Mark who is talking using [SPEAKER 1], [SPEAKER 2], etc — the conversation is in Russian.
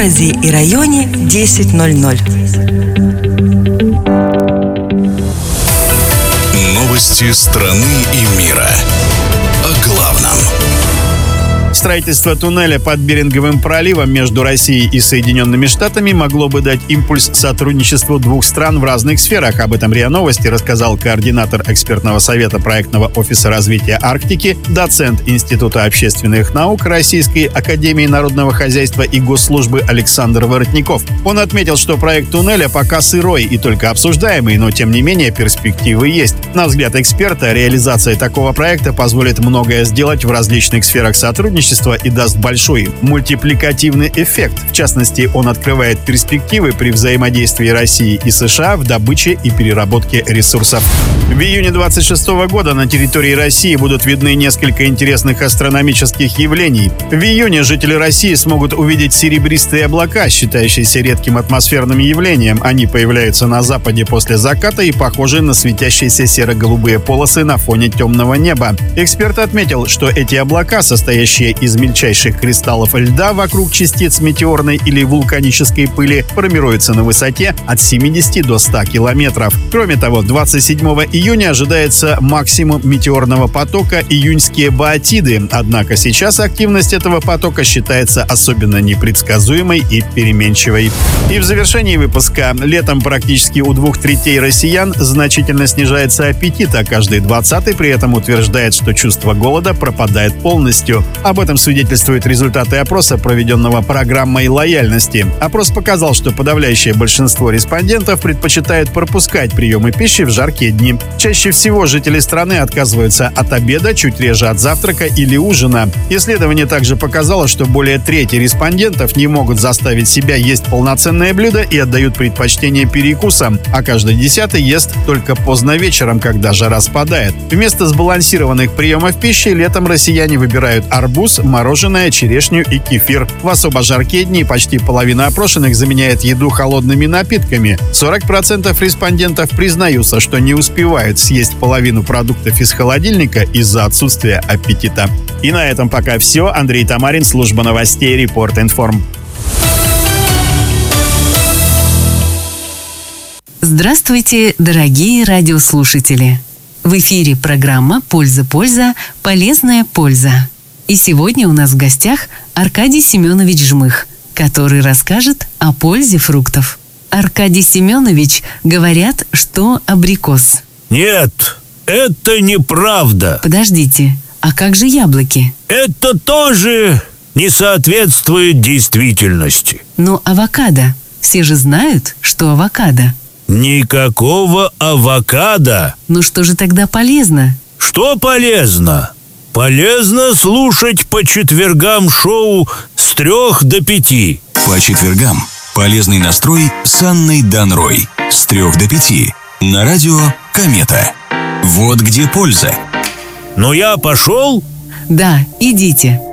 [SPEAKER 1] городе и районе 10:00.
[SPEAKER 2] Новости страны и мира. О главном.
[SPEAKER 3] Строительство туннеля под Беринговым проливом между Россией и Соединенными Штатами могло бы дать импульс сотрудничеству двух стран в разных сферах. Об этом РИА Новости рассказал координатор экспертного совета проектного офиса развития Арктики, доцент Института общественных наук Российской академии народного хозяйства и госслужбы Александр Воротников. Он отметил, что проект туннеля пока сырой и только обсуждаемый, но тем не менее перспективы есть. На взгляд эксперта, реализация такого проекта позволит многое сделать в различных сферах сотрудничества и даст большой мультипликативный эффект. В частности, он открывает перспективы при взаимодействии России и США в добыче и переработке ресурсов. В июне 2026 года на территории России будут видны несколько интересных астрономических явлений. В июне жители России смогут увидеть серебристые облака, считающиеся редким атмосферным явлением. Они появляются на западе после заката и похожи на светящиеся серо-голубые полосы на фоне темного неба. Эксперт отметил, что эти облака, состоящие из мельчайших кристаллов льда вокруг частиц метеорной или вулканической пыли, формируются на высоте от 70 до 100 километров. Кроме того, 27 июня ожидается максимум метеорного потока июньские баотиды. Однако сейчас активность этого потока считается особенно непредсказуемой и переменчивой. И в завершении выпуска. Летом практически у 2/3 россиян значительно снижается аппетит, а каждый 20-й при этом утверждает, что чувство голода пропадает полностью. Об этом свидетельствуют результаты опроса, проведенного программой лояльности. Опрос показал, что подавляющее большинство респондентов предпочитают пропускать приемы пищи в жаркие дни. Чаще всего жители страны отказываются от обеда, чуть реже от завтрака или ужина. Исследование также показало, что более трети респондентов не могут заставить себя есть полноценное блюдо и отдают предпочтение перекусам, а каждый 10-й ест только поздно вечером, когда жара спадает. Вместо сбалансированных приемов пищи летом россияне выбирают арбуз, мороженое, черешню и кефир. В особо жаркие дни почти половина опрошенных заменяет еду холодными напитками. 40% респондентов признаются, что не успевают съесть половину продуктов из холодильника из-за отсутствия аппетита. И на этом пока все. Андрей Тамарин, служба новостей Репорт Информ.
[SPEAKER 4] Здравствуйте, дорогие радиослушатели! В эфире программа «Польза-польза. Полезная польза». И сегодня у нас в гостях Аркадий Семенович Жмых, который расскажет о пользе фруктов. Аркадий Семенович, говорят, что абрикос.
[SPEAKER 5] Нет, это неправда.
[SPEAKER 4] Подождите, а как же яблоки?
[SPEAKER 5] Это тоже не соответствует действительности.
[SPEAKER 4] Но авокадо. Все же знают, что авокадо.
[SPEAKER 5] Никакого авокадо.
[SPEAKER 4] Ну что же тогда полезно?
[SPEAKER 5] Что полезно? Полезно слушать по четвергам шоу с 3 до 5.
[SPEAKER 2] По четвергам полезный настрой с Анной Данрой с 3 до 5 на радио Комета. Вот где польза.
[SPEAKER 5] Ну я пошел?
[SPEAKER 4] Да, идите.